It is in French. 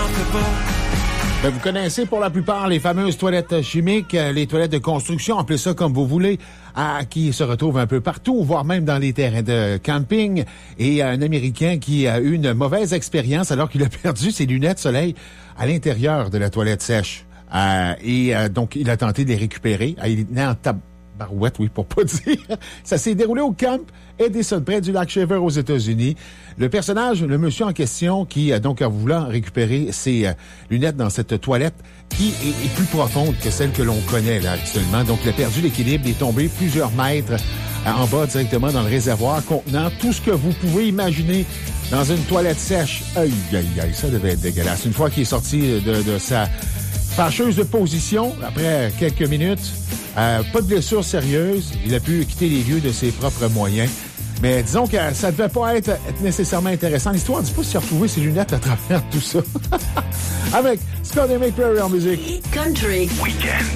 Ben, vous connaissez pour la plupart les fameuses toilettes chimiques, les toilettes de construction, appelez ça comme vous voulez, qui se retrouvent un peu partout, voire même dans les terrains de camping. Et un Américain qui a eu une mauvaise expérience alors qu'il a perdu ses lunettes soleil à l'intérieur de la toilette sèche. Donc, il a tenté de les récupérer. Il est en tabarouette, oui, pour pas dire. Ça s'est déroulé au camp Edison, près du lac Shaver aux États-Unis. Le personnage, le monsieur en question, qui donc a voulu récupérer ses lunettes dans cette toilette qui est plus profonde que celle que l'on connaît là actuellement. Donc, il a perdu l'équilibre, il est tombé plusieurs mètres en bas directement dans le réservoir contenant tout ce que vous pouvez imaginer dans une toilette sèche. Aïe, aïe, aïe, ça devait être dégueulasse. Une fois qu'il est sorti de sa fâcheuse position, après quelques minutes, pas de blessure sérieuse, il a pu quitter les lieux de ses propres moyens. Mais disons que ça devait pas être nécessairement intéressant. L'histoire ne dit pas s'il a retrouvé ses lunettes à travers tout ça. Avec Scott et McCreary en musique. Country. Weekend.